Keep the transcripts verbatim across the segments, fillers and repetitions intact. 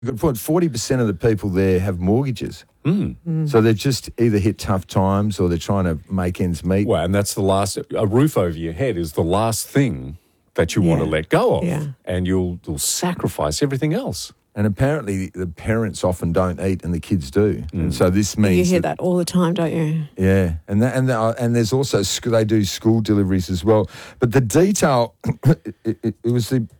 Good point. forty percent of the people there have mortgages. Mm. Mm. So they've just either hit tough times or they're trying to make ends meet. Well, and that's the last, a roof over your head is the last thing that you yeah. want to let go of. Yeah. And you'll, you'll sacrifice everything else. And apparently the parents often don't eat and the kids do. Mm. And so this means... You hear that, that all the time, don't you? Yeah. And that, and the, and there's also, sc- they do school deliveries as well. But the detail, it, it, it was the...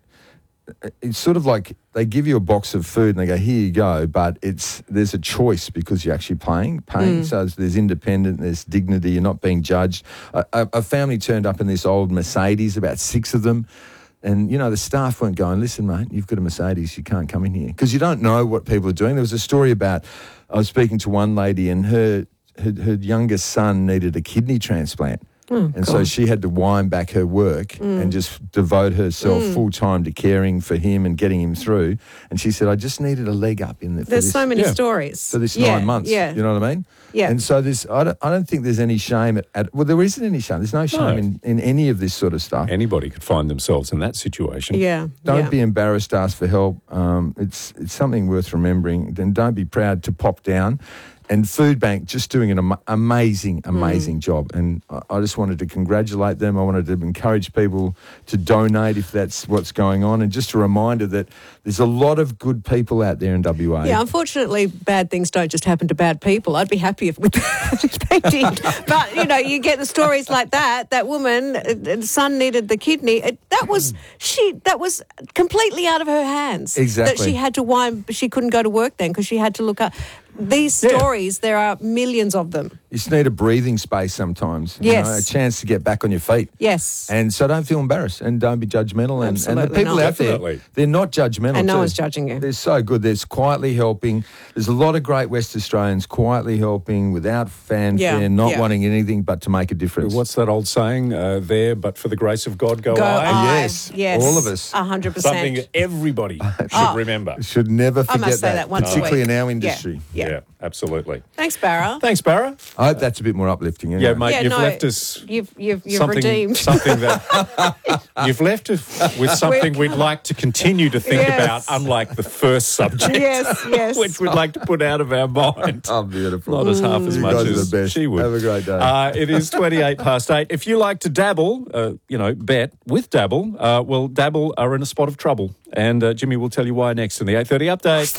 It's sort of like they give you a box of food and they go, here you go, but it's there's a choice because you're actually paying. paying. Mm. So there's independent, there's dignity, you're not being judged. A, a, a family turned up in this old Mercedes, about six of them, and, you know, the staff weren't going, listen, mate, you've got a Mercedes, you can't come in here. Because you don't know what people are doing. There was a story about, I was speaking to one lady and her, her, her youngest son needed a kidney transplant. Oh, and God. so she had to wind back her work mm. and just devote herself mm. full time to caring for him and getting him through. And she said, I just needed a leg up in there. There's this, so many yeah, stories. for this yeah, nine months. Yeah. You know what I mean? Yeah. And so this, I don't, I don't think there's any shame at, at, well, there isn't any shame. There's no shame No. in, in any of this sort of stuff. Anybody could find themselves in that situation. Yeah. Don't yeah. be embarrassed to ask for help. Um, it's, it's something worth remembering. Then don't be proud to pop down. And Food Bank just doing an am- amazing, amazing mm. job. And I, I just wanted to congratulate them. I wanted to encourage people to donate if that's what's going on. And just a reminder that there's a lot of good people out there in W A. Yeah, unfortunately, bad things don't just happen to bad people. I'd be happy if, with if they did. But, you know, you get the stories like that. That woman, uh, son needed the kidney. It, that was she. That was completely out of her hands. Exactly. That she had to whine. She couldn't go to work then because she had to look up. These stories, yeah. there are millions of them. You just need a breathing space sometimes. You Yes. know, a chance to get back on your feet. Yes. And so don't feel embarrassed and don't be judgmental. And, and the Absolutely people not. out there, Definitely. they're not judgmental And no too. one's judging you. They're so good. They're quietly helping. There's a lot of great West Australians quietly helping without fanfare, Yeah, not yeah. wanting anything but to make a difference. What's that old saying? Uh, there, but for the grace of God, go, Go I. I. Yes, Yes. all of us. A hundred percent. Something everybody should Oh. remember. Should never I forget must say that once a particularly week. in our Yeah. industry. Yeah. Yeah, absolutely. Thanks, Barra. Thanks, Barra. I hope that's a bit more uplifting. Anyway. Yeah, mate, Yeah, you've no, left us You've you've you've something, redeemed. something that you've left us with something we'd like to continue to think Yes. about, unlike the first subject, Yes, yes. which we'd like to put out of our mind. Oh, beautiful. Not as half as You much guys are as the best. she would. Have a great day. Uh, it is twenty-eight past eight. If you like to dabble, uh, you know, bet with Dabble, uh, well, Dabble are in a spot of trouble. And uh, Jimmy will tell you why next in the eight thirty update.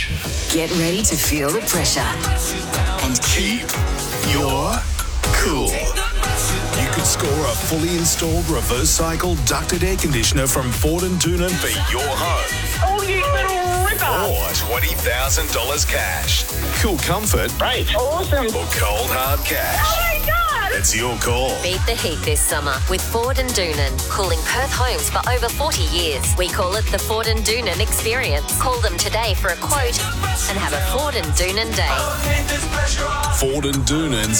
Get ready to feel the pressure and keep Your cool. You could score a fully installed reverse cycle ducted air conditioner from Ford and Doonan for your home. Oh, you little ripper. Or twenty thousand dollars cash. Cool comfort Great. Awesome. or cold hard cash. Oh, my God. It's your call. Beat the heat this summer with Ford and Doonan. Cooling Perth homes for over forty years. We call it the Ford and Doonan experience. Call them today for a quote and have a Ford and Doonan day. Ford and Doonan's.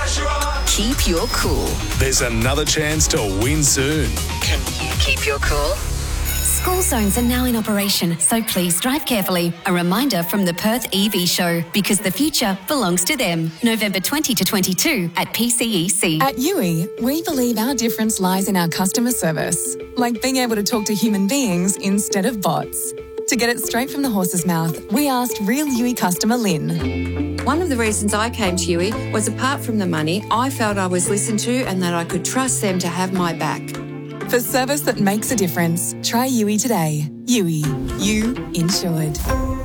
Keep your cool. There's another chance to win soon. Can you keep your cool? School zones are now in operation, so please drive carefully. A reminder from the Perth E V Show, because the future belongs to them. November twentieth to twenty-second at P C E C. At U I, we believe our difference lies in our customer service, like being able to talk to human beings instead of bots. To get it straight from the horse's mouth, we asked real U I customer Lynn. One of the reasons I came to U I was, apart from the money, I felt I was listened to and that I could trust them to have my back. For service that makes a difference, try U I today. U I, you insured.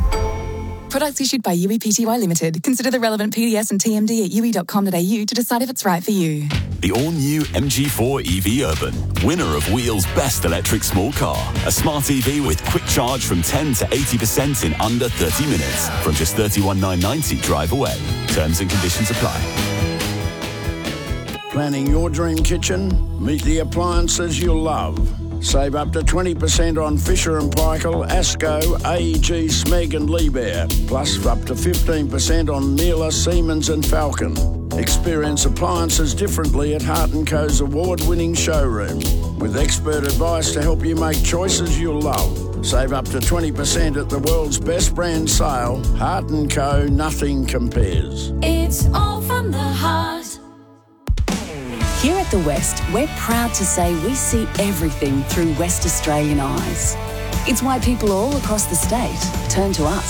Products issued by U I Pty Limited. Consider the relevant P D S and T M D at u i dot com dot a u to decide if it's right for you. The all-new M G four E V Urban, winner of Wheel's Best Electric Small Car. A smart E V with quick charge from ten to eighty percent in under thirty minutes. From just thirty-one thousand nine hundred ninety drive away. Terms and conditions apply. Planning your dream kitchen? Meet the appliances you'll love. Save up to twenty percent on Fisher and Paykel, Asco, A E G, Smeg and Liebherr. Plus up to fifteen percent on Miele, Siemens and Falcon. Experience appliances differently at Hart and Co's award-winning showroom. With expert advice to help you make choices you'll love. Save up to twenty percent at the world's best brand sale. Hart and Co, nothing compares. It's all from the heart. Here at The West, we're proud to say we see everything through West Australian eyes. It's why people all across the state turn to us.